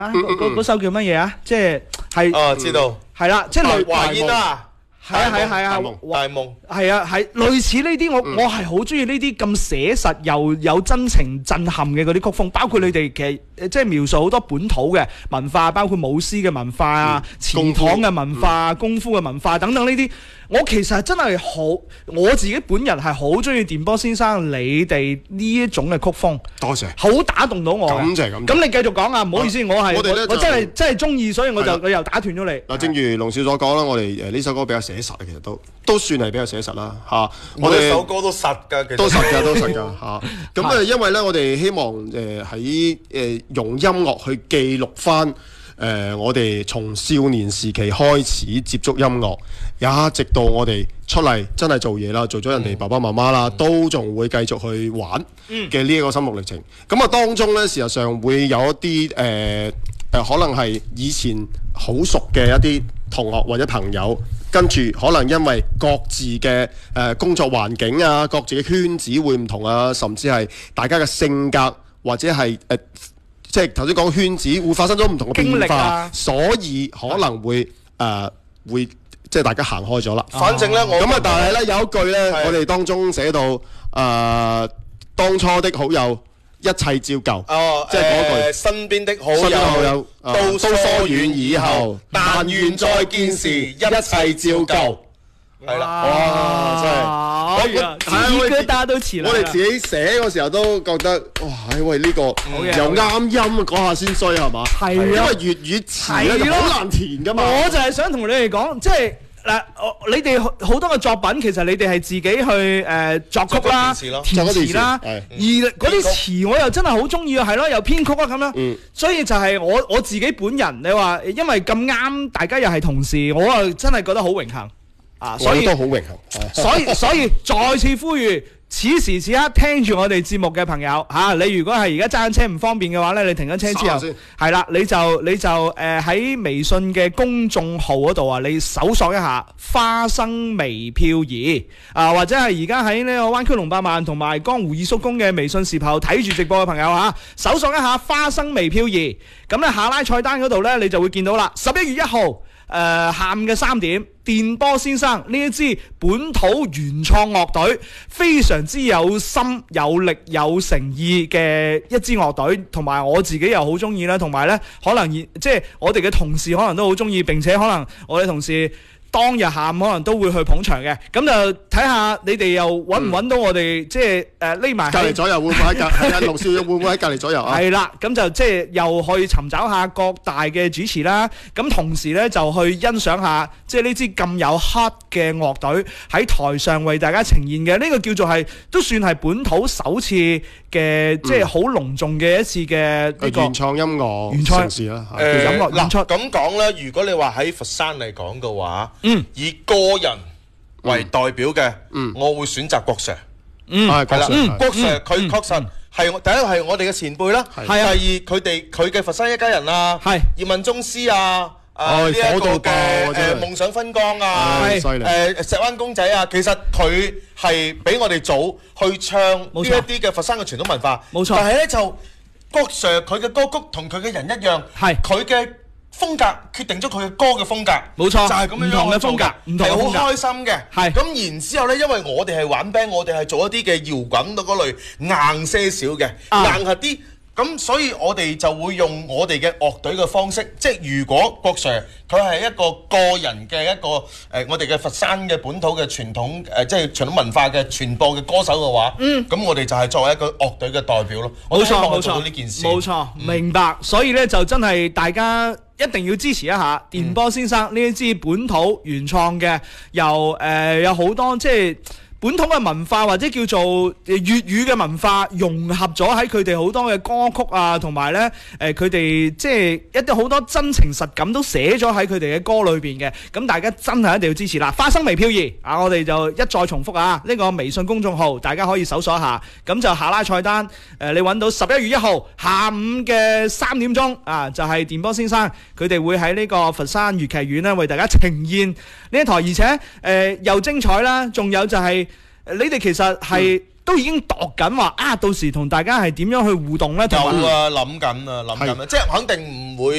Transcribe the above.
嗰首叫乜嘢啊？即係知道係啦，即係華煙啊， 係啊， 大夢係啊，係類似呢啲，我係好中意呢啲咁寫實又有真情震撼嘅嗰啲曲風，包括你哋其實即係描述好多本土嘅文化，包括舞獅嘅文化啊、祠堂嘅文化、功夫嘅文化等等呢啲。我其實真係我自己本人係好中意電波先生你哋呢一種嘅曲風， 多謝， 好打動到我。 感謝。 咁你繼續講啊，唔好意思，我真係中意，所以我又打斷咗你。 嗱，正如龍少所講啦，我哋呢首歌比較寫實，其實都算係比較寫實啦嚇。 我哋首歌都實㗎，其實都實㗎嚇。咁因為咧，我哋希望喺用音樂去記錄翻。我哋從少年時期開始接觸音樂，一直到我哋出嚟真係做嘢啦，做咗人哋爸爸媽媽啦，都仲會繼續去玩嘅呢一個心路歷程。咁當中呢，事實上會有一啲可能係以前好熟嘅一啲同學或者朋友，跟住可能因為各自嘅工作環境啊，各自嘅圈子會唔同啊，甚至係大家嘅性格或者係即係頭先講圈子會發生咗唔同嘅變化，所以可能會即係大家行開咗啦。 反正咧， 咁但係咧有一句咧，我哋當中寫到當初的好友一切照舊。即係嗰句身邊的好友都疏遠以後，但願再見時一切照舊。係啦， 哇！真係， 雞哥大家都似啦。 我哋自己寫嗰時候都覺得，哇！喂，呢個又啱音，講下先衰係嘛？係啊，因為粵語詞咧好難填㗎嘛。 我就係想同你哋講，即係嗱，你哋好多嘅作品，其實你哋係自己去作曲啦、填詞啦，而嗰啲詞我又真係好中意啊，係咯，又編曲啊咁樣。所以就係我自己本人，你話因為咁啱，大家又係同事，我啊真係覺得好榮幸。所以都好榮幸。 所以再次呼籲，此時此刻聽住我哋節目嘅朋友你如果係而家揸緊車唔方便嘅話咧，你停緊車之後，係啦，你就喺微信嘅公眾號嗰度你搜索一下花生微漂移或者係而家喺呢個灣區龍百萬同埋江湖二叔公嘅微信視頻睇住直播嘅朋友搜索一下花生微漂移，咁咧下拉菜單嗰度咧你就會見到啦。11月1號下午嘅3點，電波先生呢一支本土原創樂隊，非常之有心有力有誠意嘅一支樂隊，同埋我自己又好中意啦，同埋呢可能即係我哋嘅同事可能都好中意，並且可能我哋同事當日下午可能都會去捧場嘅，咁就睇下你哋又揾唔揾到我哋即係匿埋隔離左右會唔會喺龍少會唔會喺隔離左右啊？ 係啦，咁就即係又去尋找下各大嘅主持啦，咁同時呢，就去欣賞下即係呢支咁有 heart 嘅樂隊喺台上為大家呈現嘅呢個叫做係都算係本土首次嘅即係好隆重嘅一次嘅呢個原創音樂原嘗試啦。 音樂演出咁講咧，如果你話喺佛山嚟講嘅話，以個人為代表嘅，我會選擇郭 Sir。係啦，郭 Sir 佢確實係第一係我哋嘅前輩啦，第二佢嘅佛山一家人啊，葉問宗師啊，呢一個嘅夢想分光啊，石灣公仔啊，其實佢係比我哋早去唱呢一啲嘅佛山嘅傳統文化，冇錯。但係咧就郭 Sir 佢嘅歌曲同佢嘅人一樣，佢嘅風格決定咗佢嘅歌嘅風格，冇錯，就係咁樣唔同嘅風格，係好開心嘅。係咁然之後咧，因為我哋係玩 band，我哋係做一啲嘅搖滾嗰類硬些少嘅，硬核啲。咁所以我哋就會用我哋嘅樂隊嘅方式，即係如果郭 Sir 佢係一個個人嘅一個我哋嘅佛山嘅本土嘅傳統即係傳統文化嘅傳播嘅歌手嘅話，咁我哋就係作為一個樂隊嘅代表咯。冇錯冇錯，呢件事冇錯，明白。所以咧就真係大家一定要支持一下電波先生呢一支本土原創嘅，由有好多即係本土嘅文化或者叫做粵語嘅文化融合咗喺佢哋好多嘅歌曲啊，同埋呢佢哋即係一啲好多真情實感都寫咗喺佢哋嘅歌裏邊嘅，咁大家真係一定要支持啦！花生微漂移我哋就一再重複呢個微信公眾號大家可以搜索一下，咁就下拉菜單你揾到11月1號下午嘅3點鐘就係電波先生佢哋會喺呢個佛山粵劇院為大家呈現呢一台，而且又精彩啦，仲有就係你哋其實係都已經度緊話啊，到時同大家係點樣去互動咧？ 有啊，諗緊啊，即係肯定唔會。